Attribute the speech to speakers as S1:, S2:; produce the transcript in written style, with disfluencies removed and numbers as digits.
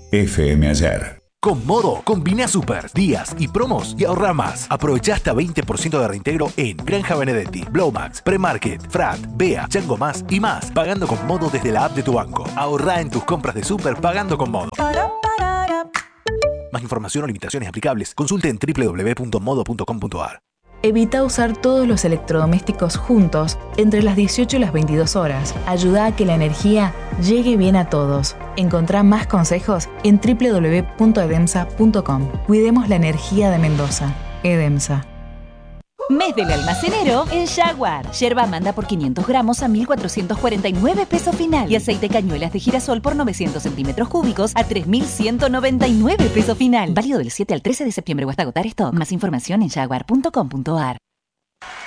S1: FM Ayer.
S2: Con Modo, combina super, días y promos y ahorra más. Aprovecha hasta 20% de reintegro en Granja Benedetti, Blowmax, Premarket, Frat, Bea, Chango Más y más. Pagando con Modo desde la app de tu banco. Ahorra en tus compras de super pagando con Modo. Más información o limitaciones aplicables, consulte en www.modo.com.ar.
S3: Evita usar todos los electrodomésticos juntos entre las 18 y las 22 horas. Ayuda a que la energía llegue bien a todos. Encontrá más consejos en www.edemsa.com. Cuidemos la energía de Mendoza. Edemsa.
S4: Mes del almacenero en Jaguar. Yerba manda por 500 gramos a 1.449 pesos final. Y aceite cañuelas de girasol por 900 centímetros cúbicos a 3.199 pesos final. Válido del 7 al 13 de septiembre o hasta agotar stock. Más información en jaguar.com.ar.